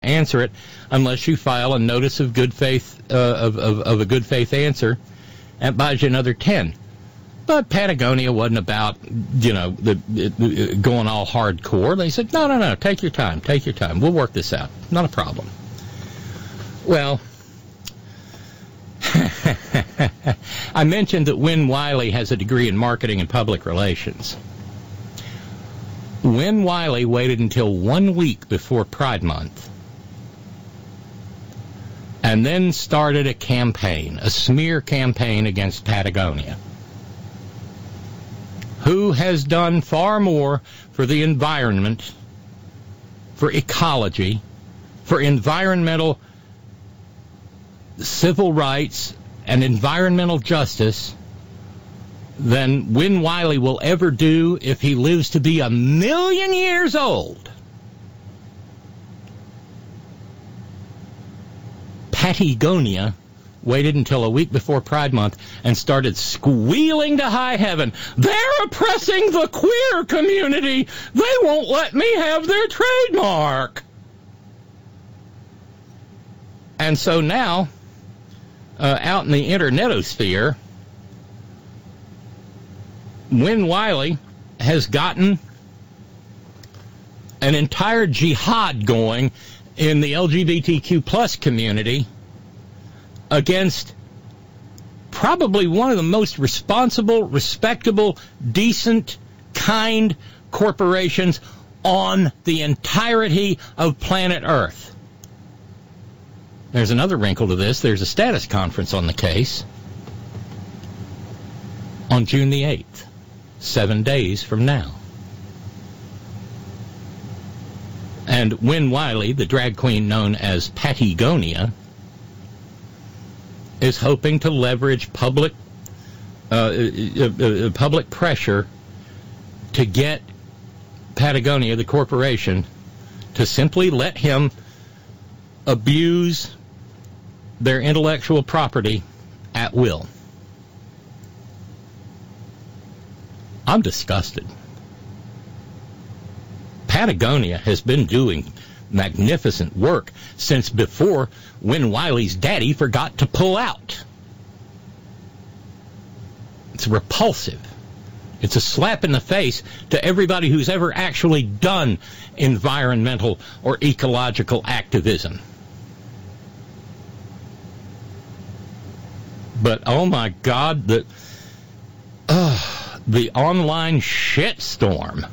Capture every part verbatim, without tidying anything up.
answer it unless you file a notice of good faith, uh, of, of, of a good faith answer. That buys you another ten. But Patagonia wasn't about, you know, the, the going all hardcore. They said, no, no, no, take your time, take your time. We'll work this out. Not a problem. Well, I mentioned that Win Wiley has a degree in marketing and public relations. Win Wiley waited until one week before Pride Month and then started a campaign, a smear campaign against Patagonia, who has done far more for the environment, for ecology, for environmental civil rights and environmental justice than Win Wiley will ever do if he lives to be a million years old. Patagonia waited until a week before Pride Month and started squealing to high heaven, they're oppressing the queer community. They won't let me have their trademark. And so now, uh, out in the internetosphere, Win Wiley has gotten an entire jihad going in the L G B T Q plus community against probably one of the most responsible, respectable, decent, kind corporations on the entirety of planet Earth. There's another wrinkle to this. There's a status conference on the case on June the eighth, seven days from now. And Win Wiley, the drag queen known as Patagonia, is hoping to leverage public uh, uh, uh, public pressure to get Patagonia, the corporation, to simply let him abuse their intellectual property at will. I'm disgusted. Patagonia has been doing magnificent work since before Win Wiley's daddy forgot to pull out. It's repulsive. It's a slap in the face to everybody who's ever actually done environmental or ecological activism. But, oh my God, the, uh, the online shitstorm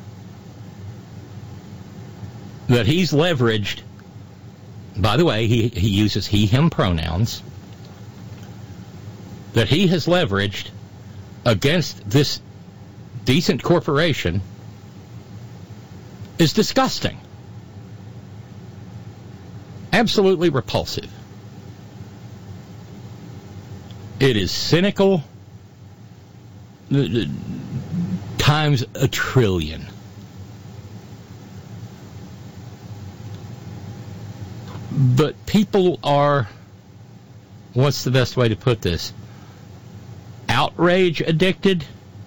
that he's leveraged. By the way, he, he uses he, him pronouns. That he has leveraged against this decent corporation is disgusting. Absolutely repulsive. It is cynical times a trillion. But people are, what's the best way to put this? Outrage addicted?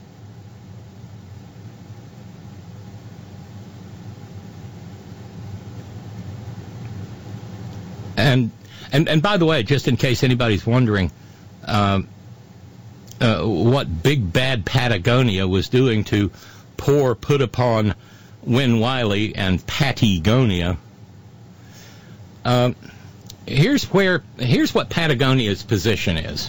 And and and by the way, just in case anybody's wondering, um, uh, what big bad Patagonia was doing to poor put upon Win Wiley and Patagonia. Um, here's where here's what Patagonia's position is.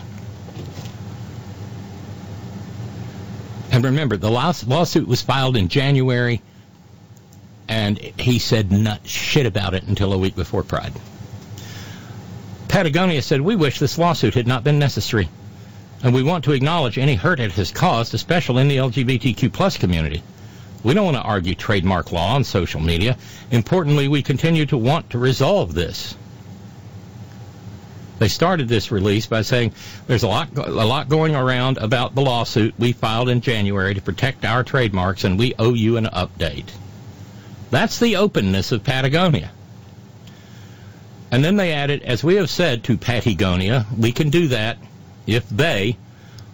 And remember, the lawsuit was filed in January, and he said not shit about it until a week before Pride. Patagonia said, we wish this lawsuit had not been necessary, and we want to acknowledge any hurt it has caused, especially in the L G B T Q plus community. We don't want to argue trademark law on social media. Importantly, we continue to want to resolve this. They started this release by saying there's a lot, a lot going around about the lawsuit we filed in January to protect our trademarks, and we owe you an update. That's the openness of Patagonia. And then they added, as we have said to Patagonia, we can do that if they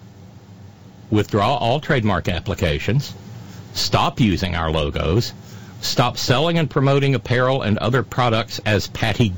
withdraw all trademark applications, stop using our logos, Stop selling and promoting apparel and other products as Patty